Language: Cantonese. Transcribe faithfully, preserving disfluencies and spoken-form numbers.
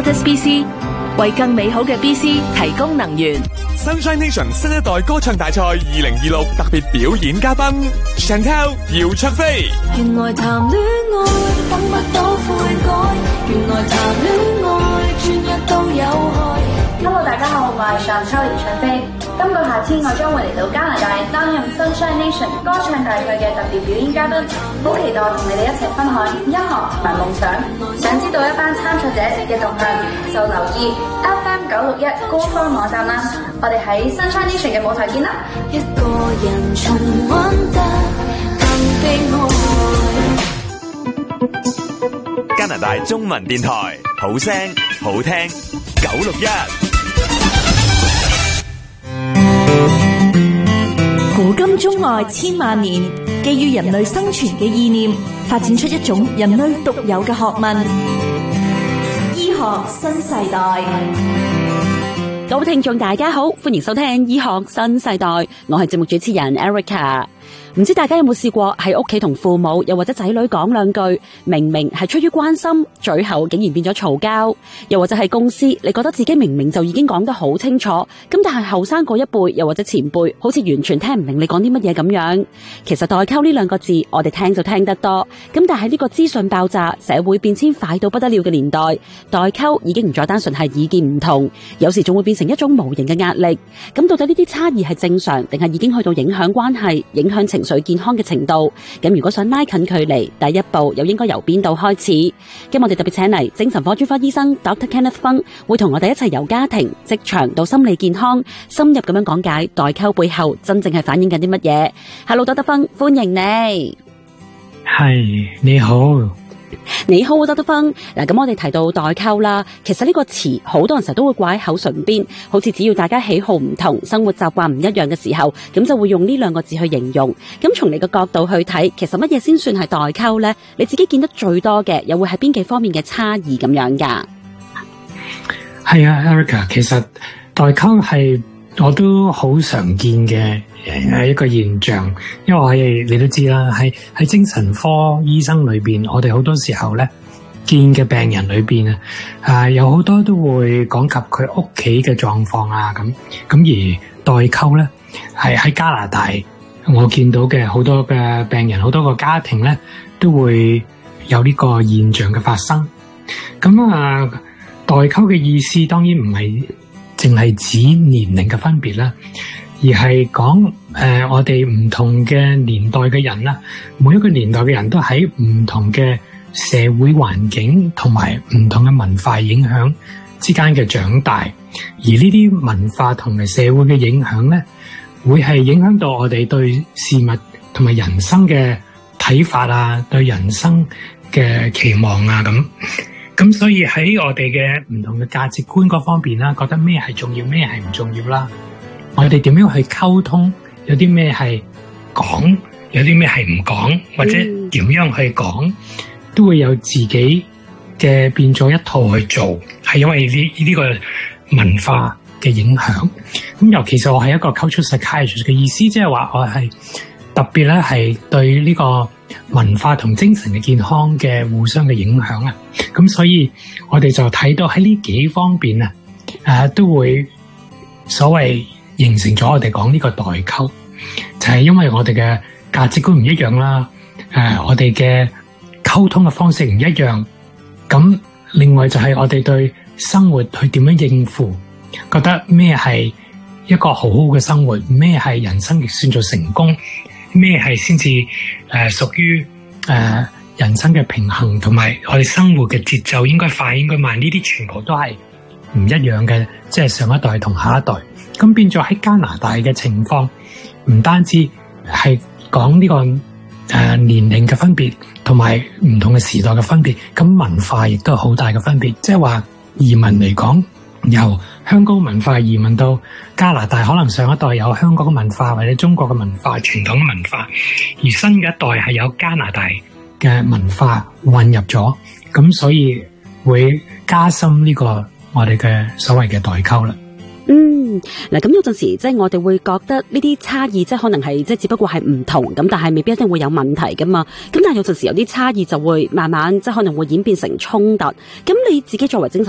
Fortis B C 為更美好嘅 B C 提供能源。 Sunshine Nation 新一代歌唱大賽二零二六特別表演嘉賓 Chantel 姚焯菲。 原來談戀愛等不到悔改，原來談戀愛轉一都有害。 Hello， 大家好，我係 Chantel 姚焯菲。今個夏天我將會嚟到加拿大擔任 Sunshine Nation 歌唱大賽嘅特別表演嘉賓，好期待同你哋一齊分享音樂同埋夢想。想知道一班參賽者嘅動向，就留意 F M 九六一官方網站啦。我哋喺 Sunshine Nation 嘅舞台見啦！ 一個人重溫得更悲哀。 加拿大中文電台，好聲好聽，九六一。 古今中外千萬年，基於人類生存嘅意念，發展出一種人類獨有嘅學問——醫學新世代。 各位聽眾大家好，歡迎收聽醫學新世代，我係節目主持人 Erica。唔知大家有冇試過喺屋企同父母又或者仔女講兩句，明明係出於關心，最後竟然變咗嘈交；又或者係公司，你覺得自己明明就已經講得好清楚，咁但係後生嗰一輩又或者前輩，好似完全聽唔明你講啲乜嘢咁樣。其實代溝呢兩個字，我哋聽就聽得多，咁但係呢個資訊爆炸、社會變遷快到不得了嘅年代，代溝已經唔再單純係意見唔同，有時仲會變成一種無形嘅壓力。咁到底呢啲差異係正常，定係已經去到影響關係、影響情緒健康嘅程度？咁如果想拉近距離，第一步又應該由邊度開始？今日我哋特別請嚟精神科專科醫生 Doctor Kenneth Fung， 會同我哋一齊由家庭、職場到心理健康，深入咁樣講解代溝背後真正係反映緊啲乜嘢。Hello，Doctor Fung， 歡迎你。 係，你好。 你好，Doctor Fung。嗱，咁我哋提到代溝啦，其實呢個詞好多人成日都會掛喺口唇邊，好似只要大家喜好唔同、生活習慣唔一樣嘅時候，咁就會用呢兩個字去形容。咁從你嘅角度去睇，其實乜嘢先算係代溝呢？你自己見得最多嘅，又會係邊幾方面嘅差異咁樣噶？ 係啊 ，Erica， 其實代溝係我都好常見嘅誒一個現象，因為我係你都知啦，喺喺精神科醫生裏邊，我哋好多時候咧見嘅病人裏邊啊，啊有好多都會講及佢屋企嘅狀況啊，咁咁而代溝咧係喺加拿大我見到嘅好多嘅病人，好多個家庭咧都會有呢個現象嘅發生。咁啊，代溝嘅意思當然唔係淨係指年齡嘅分別啦，而係講誒我哋唔同嘅年代嘅人啦，每一個年代嘅人都喺唔同嘅社會環境同埋唔同嘅文化影響之間嘅長大，而呢啲文化同埋社會嘅影響咧，會係影響到我哋對事物同埋人生嘅睇法啊，對人生嘅期望啊咁。咁所以喺我哋嘅唔同嘅價值觀嗰方面啦，覺得咩係重要，咩係唔重要啦，我哋點樣去溝通，有啲咩係講，有啲咩係唔講，或者點樣去講，都會有自己嘅變咗一套去做，係因為呢呢個文化嘅影響。咁尤其是我係一個 cultural psychiatrist 嘅意思，即係話我係特別咧係對呢個文化同精神嘅健康嘅互相嘅影響啊。咁所以我哋就睇到喺呢幾方面啊，誒都會所謂形成咗我哋講呢個代溝，就係因為我哋嘅價值觀唔一樣啦，誒我哋嘅溝通嘅方式唔一樣，咁另外就係我哋對生活去點樣應付，覺得咩係一個好好嘅生活，咩係人生亦算做成功，咩係先至誒屬於誒人生嘅平衡，同埋我哋生活嘅節奏應該快應該慢，呢啲全部都係唔一樣嘅，即係上一代同下一代。咁變咗喺加拿大嘅情況，唔單止係講呢個誒年齡嘅分別，同埋唔同嘅時代嘅分別，咁文化亦都有好大嘅分別。即係話移民嚟講，由香港文化移民到加拿大，可能上一代有香港嘅文化或者中國嘅文化、傳統嘅文化，而新嘅一代係有加拿大嘅文化混入咗，咁所以會加深呢個我哋嘅所謂嘅代溝啦。 嗯，嗱，咁有陣時即係我哋會覺得呢啲差異，即係可能係即係只不過係唔同咁，但係未必一定會有問題噶嘛。咁但係有陣時有啲差異就會慢慢即係可能會演變成衝突。咁你自己作為精神